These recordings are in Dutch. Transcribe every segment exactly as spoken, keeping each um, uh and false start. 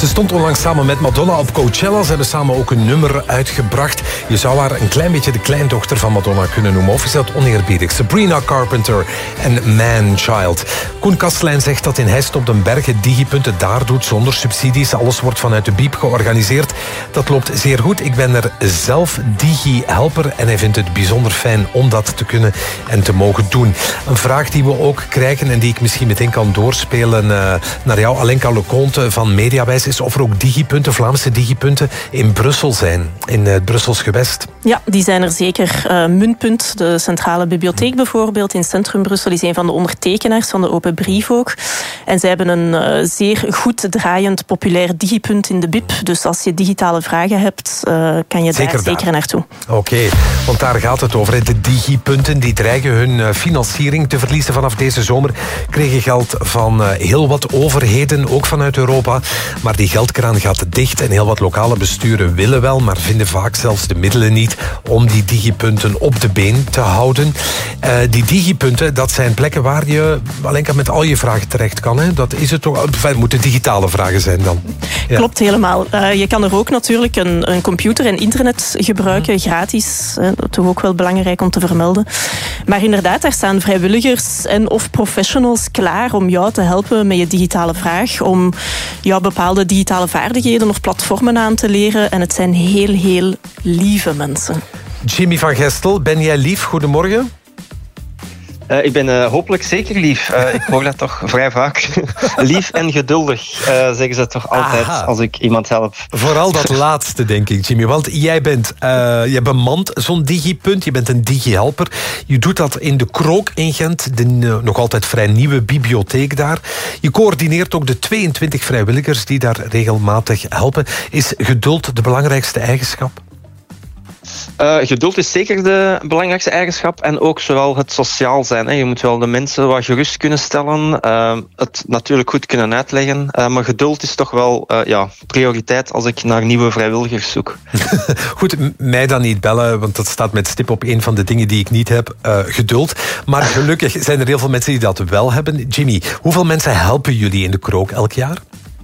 Ze stond onlangs samen met Madonna op Coachella. Ze hebben samen ook een nummer uitgebracht. Je zou haar een klein beetje de kleindochter van Madonna kunnen noemen. Of is dat oneerbiedig? Sabrina Carpenter en Man Child. Koen Kastelein zegt dat in Heist op den Berg het digipunt het daar doet zonder subsidies. Alles wordt vanuit de biep georganiseerd. Dat loopt zeer goed. Ik ben er zelf digi-helper en hij vindt het bijzonder fijn om dat te kunnen en te mogen doen. Een vraag die we ook krijgen en die ik misschien meteen kan doorspelen uh, naar jou, Alenka Leconte van Mediawijs, is of er ook digipunten, Vlaamse digipunten in Brussel zijn, in het Brussels gewest. Ja, die zijn er zeker. Uh, Muntpunt, de Centrale Bibliotheek bijvoorbeeld, in Centrum Brussel, is een van de ondertekenaars van de Open Brief ook. En zij hebben een uh, zeer goed draaiend, populair digipunt in de B I P. Dus als je digitale vragen hebt, uh, kan je zeker daar daar zeker naartoe. Oké, okay, want daar gaat het over. De digipunten die dreigen hun financiering te verliezen vanaf deze zomer. Kregen geld van heel wat overheden, ook vanuit Europa. Maar die geldkraan gaat dicht en heel wat lokale besturen willen wel, maar vinden vaak zelfs de middelen niet om die digipunten op de been te houden. Uh, die digipunten, dat zijn plekken waar je alleen met al je vragen terecht kan. Hè? Dat is het toch. Het moeten digitale vragen zijn dan. Ja. Klopt helemaal. Uh, je kan er ook natuurlijk een, een computer en internet gebruiken, mm. gratis. Uh, toch ook wel belangrijk om te vermelden. Maar inderdaad, daar staan vrijwilligers en of professionals klaar om jou te helpen met je digitale vraag, om jou bepaalde digitale vaardigheden of platformen aan te leren. En het zijn heel, heel lieve mensen. Jimmy van Gestel, ben jij lief? Goedemorgen. Uh, ik ben uh, hopelijk zeker lief. Uh, ik hoor dat toch vrij vaak. Lief en geduldig, uh, zeggen ze toch altijd. Aha. Als ik iemand help. Vooral dat laatste, denk ik, Jimmy. Want jij bent, uh, jij bemant zo'n digipunt. Je bent een digi-helper. Je doet dat in de Krook in Gent. De uh, nog altijd vrij nieuwe bibliotheek daar. Je coördineert ook de tweeëntwintig vrijwilligers die daar regelmatig helpen. Is geduld de belangrijkste eigenschap? Uh, geduld is zeker de belangrijkste eigenschap en ook zowel het sociaal zijn. Hè. Je moet wel de mensen wat gerust kunnen stellen, uh, het natuurlijk goed kunnen uitleggen, uh, maar geduld is toch wel uh, ja, prioriteit als ik naar nieuwe vrijwilligers zoek. Goed, mij dan niet bellen, want dat staat met stip op een van de dingen die ik niet heb, uh, geduld. Maar gelukkig zijn er heel veel mensen die dat wel hebben. Jimmy, hoeveel mensen helpen jullie in de Krook elk jaar?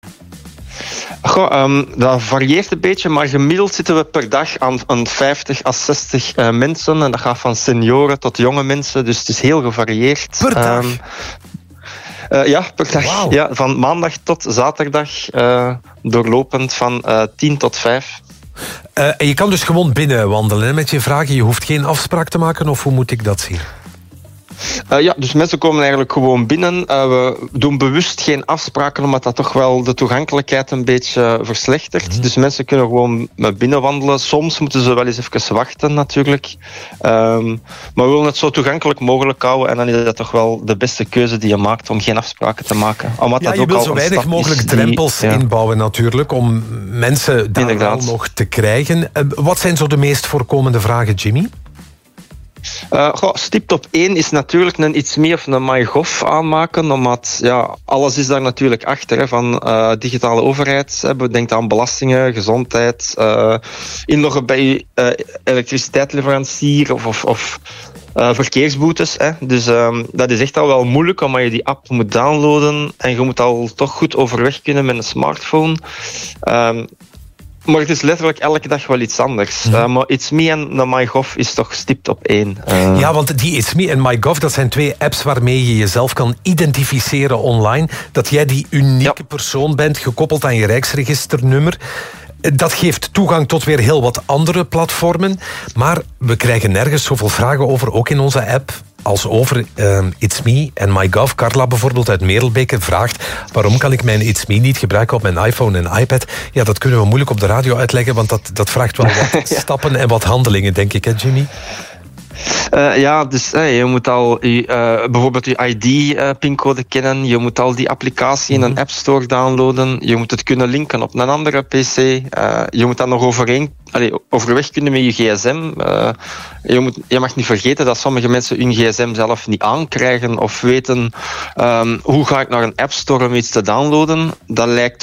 Goh, um, dat varieert een beetje, maar gemiddeld zitten we per dag aan, aan vijftig à zestig uh, mensen. En dat gaat van senioren tot jonge mensen, dus het is heel gevarieerd. Per dag? Um, uh, ja, per dag. Wow. Ja, van maandag tot zaterdag, uh, doorlopend van uh, tien tot vijf. Uh, en je kan dus gewoon binnen wandelen hè, met je vragen. Je hoeft geen afspraak te maken, of hoe moet ik dat zien? Uh, ja, dus mensen komen eigenlijk gewoon binnen. Uh, we doen bewust geen afspraken, omdat dat toch wel de toegankelijkheid een beetje verslechtert. Mm-hmm. Dus mensen kunnen gewoon binnen wandelen. Soms moeten ze wel eens even wachten, natuurlijk. Um, maar we willen het zo toegankelijk mogelijk houden. En dan is dat toch wel de beste keuze die je maakt om geen afspraken te maken. Omdat ja, dat je ook wil al zo weinig mogelijk die, drempels ja. inbouwen, natuurlijk, om mensen daar wel nog te krijgen. Uh, wat zijn zo de meest voorkomende vragen, Jimmy? Uh, goh, stipt op één is natuurlijk een iets meer of een MyGov aanmaken, omdat ja, alles is daar natuurlijk achter, hè, van uh, digitale overheid. Hè, denk aan belastingen, gezondheid, uh, inloggen bij uh, elektriciteitsleverancier of, of, of uh, verkeersboetes. Hè. Dus um, dat is echt al wel moeilijk, omdat je die app moet downloaden en je moet al toch goed overweg kunnen met een smartphone. Um, Maar het is letterlijk elke dag wel iets anders. Mm. Uh, maar It's Me en MyGov is toch stipt op één. Uh... Ja, want die It's Me en MyGov, dat zijn twee apps waarmee je jezelf kan identificeren online. Dat jij die unieke ja. persoon bent, gekoppeld aan je Rijksregisternummer. Dat geeft toegang tot weer heel wat andere platformen. Maar we krijgen nergens zoveel vragen over, ook in onze app, als over uh, It's Me en MyGov. Carla bijvoorbeeld uit Merelbeke vraagt: waarom kan ik mijn It's Me niet gebruiken op mijn iPhone en iPad? Ja, dat kunnen we moeilijk op de radio uitleggen, want dat, dat vraagt wel wat ja. stappen en wat handelingen, denk ik, hè, Jimmy? Uh, ja, dus uh, je moet al uh, bijvoorbeeld je I D-pincode uh, kennen. Je moet al die applicatie in een App Store downloaden. Je moet het kunnen linken op een andere P C. Uh, je moet dan nog overeen, allee, overweg kunnen met je gsm. Uh, je, moet, je mag niet vergeten dat sommige mensen hun gsm zelf niet aankrijgen of weten um, hoe ga ik naar een App Store om iets te downloaden. Dat lijkt voor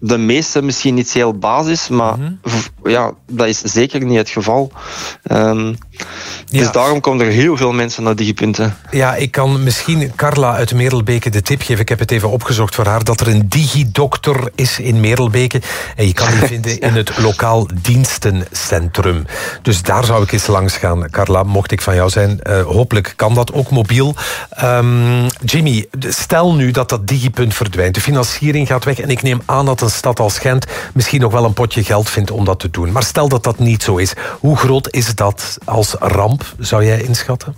de meeste misschien iets heel basis, maar mm-hmm. ja, dat is zeker niet het geval. Um, ja. Dus daarom komen er heel veel mensen naar digipunten. Ja, ik kan misschien Carla uit Merelbeke de tip geven. Ik heb het even opgezocht voor haar, dat er een digidokter is in Merelbeke. En je kan die vinden ja. in het lokaal dienstencentrum. Dus daar zou ik eens langs gaan, Carla, mocht ik van jou zijn. Uh, hopelijk kan dat ook mobiel. Um, Jimmy, stel nu dat dat digipunt verdwijnt. De financiering gaat weg en ik neem aan dat een stad als Gent misschien nog wel een potje geld vindt om dat te doen. Maar stel dat dat niet zo is. Hoe groot is dat als ramp, zou jij inschatten?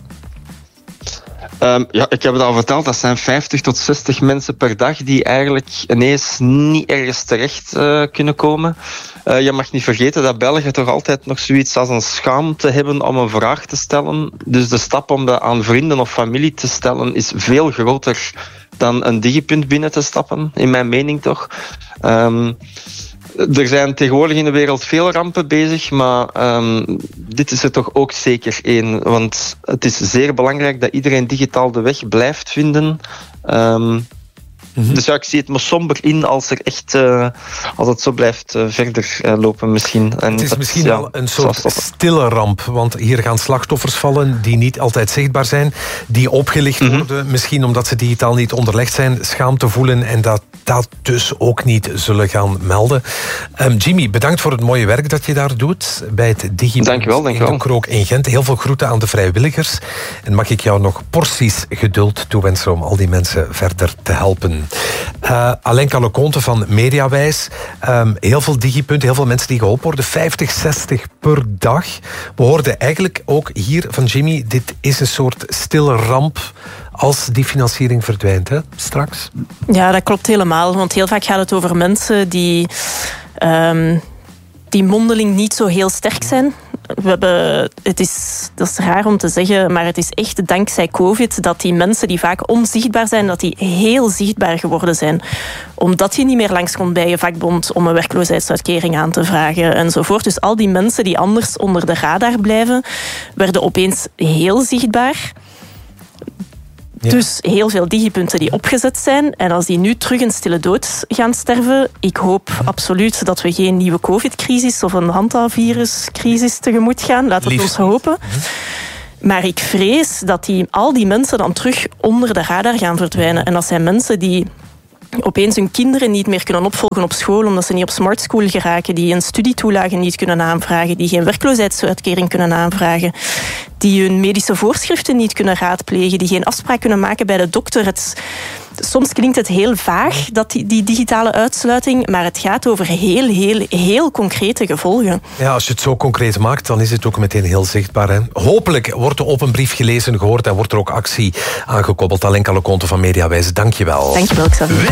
Um, ja, ik heb het al verteld, dat zijn vijftig tot zestig mensen per dag die eigenlijk ineens niet ergens terecht uh, kunnen komen. Uh, je mag niet vergeten dat België toch altijd nog zoiets als een schaamte hebben om een vraag te stellen. Dus de stap om dat aan vrienden of familie te stellen is veel groter dan een digipunt binnen te stappen, in mijn mening toch. Um, Er zijn tegenwoordig in de wereld veel rampen bezig, maar um, dit is er toch ook zeker één. Want het is zeer belangrijk dat iedereen digitaal de weg blijft vinden. Um, Mm-hmm. Dus ja, ik zie het me somber in als er echt, uh, als het zo blijft uh, verder uh, lopen misschien. En het is dat, misschien ja, wel een soort stille ramp, want hier gaan slachtoffers vallen die niet altijd zichtbaar zijn, die opgelicht mm-hmm. worden, misschien omdat ze digitaal niet onderlegd zijn, schaamte voelen en dat dat dus ook niet zullen gaan melden. Um, Jimmy, bedankt voor het mooie werk dat je daar doet bij het Digipunt in de Krook in Gent. Heel veel groeten aan de vrijwilligers. En mag ik jou nog porties geduld toewensen om al die mensen verder te helpen. Uh, Alenka Leconte van Mediawijs. Um, heel veel digipunten, heel veel mensen die geholpen worden. vijftig, zestig per dag. We hoorden eigenlijk ook hier van Jimmy, dit is een soort stille ramp als die financiering verdwijnt, hè, straks. Ja, dat klopt helemaal. Want heel vaak gaat het over mensen die, um, die mondeling niet zo heel sterk zijn. We hebben, het is, dat is raar om te zeggen, maar het is echt dankzij COVID dat die mensen die vaak onzichtbaar zijn, dat die heel zichtbaar geworden zijn. Omdat je niet meer langskomt bij je vakbond om een werkloosheidsuitkering aan te vragen enzovoort. Dus al die mensen die anders onder de radar blijven, werden opeens heel zichtbaar. Ja. Dus heel veel digipunten die opgezet zijn. En als die nu terug een stille dood gaan sterven, ik hoop absoluut dat we geen nieuwe COVID-crisis of een handhavviruscrisis tegemoet gaan. Laat het ons hopen. Maar ik vrees dat die, al die mensen dan terug onder de radar gaan verdwijnen. En dat zijn mensen die opeens hun kinderen niet meer kunnen opvolgen op school omdat ze niet op smart school geraken, die een studietoelage niet kunnen aanvragen, die geen werkloosheidsuitkering kunnen aanvragen, die hun medische voorschriften niet kunnen raadplegen, die geen afspraak kunnen maken bij de dokter. Het, soms klinkt het heel vaag, dat die, die digitale uitsluiting, maar het gaat over heel, heel, heel concrete gevolgen. Ja, als je het zo concreet maakt, dan is het ook meteen heel zichtbaar. Hè? Hopelijk wordt de open brief gelezen, gehoord en wordt er ook actie aangekoppeld. Alenka Leconte van Mediawijs, dank je wel. Dank je wel, Xavier.